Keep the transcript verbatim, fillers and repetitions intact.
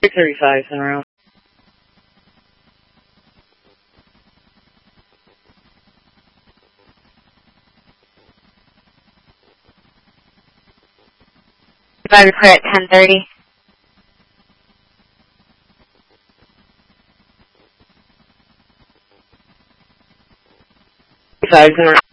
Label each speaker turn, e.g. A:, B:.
A: thirty-five in a row.
B: Driver clear at ten thirty.
A: Five in a row.